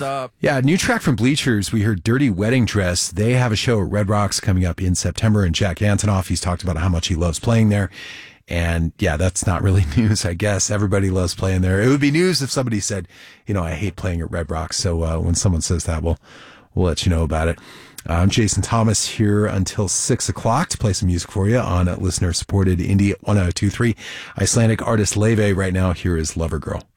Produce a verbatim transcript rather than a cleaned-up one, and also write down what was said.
up? Yeah, new track from Bleachers. We heard Dirty Wedding Dress. They have a show at Red Rocks coming up in September, and Jack Antonoff, he's talked about how much he loves playing there. And yeah, that's not really news, I guess. Everybody loves playing there. It would be news if somebody said, you know, I hate playing at Red Rocks. So uh, when someone says that, we'll, we'll let you know about it. I'm Jason Thomas here until six o'clock to play some music for you on listener-supported Indie one oh two three. Icelandic artist Leve right now. Here is Lover Girl.